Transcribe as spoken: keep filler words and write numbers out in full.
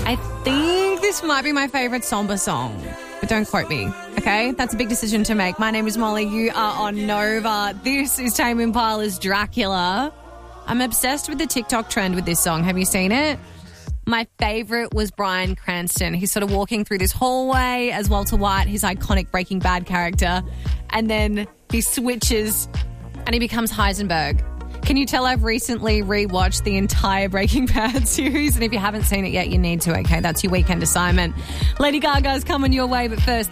I think this might be my favourite Somber song, but don't quote me, okay? That's a big decision to make. My name is Molly. You are on Nova. This is Tame Impala's Dracula. I'm obsessed with the TikTok trend with this song. Have you seen it? My favourite was Bryan Cranston. He's sort of walking through this hallway as Walter White, his iconic Breaking Bad character, and then he switches and he becomes Heisenberg. Can you tell I've recently rewatched the entire Breaking Bad series? And if you haven't seen it yet, you need to, okay? That's your weekend assignment. Lady Gaga's coming your way, but first...